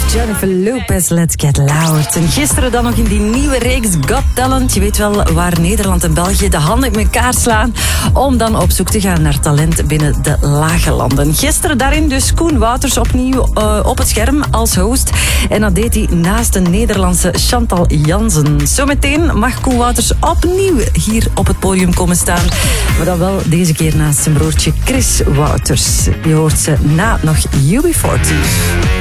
Jennifer Lopez, Let's Get Loud. En gisteren dan nog in die nieuwe reeks Got Talent. Je weet wel waar Nederland en België de handen in elkaar slaan om dan op zoek te gaan naar talent binnen de lage landen. Gisteren daarin dus Koen Wouters opnieuw op het scherm als host. En dat deed hij naast de Nederlandse Chantal Jansen. Zometeen mag Koen Wouters opnieuw hier op het podium komen staan. Maar dan wel deze keer naast zijn broertje Chris Wouters. Je hoort ze na nog UB40.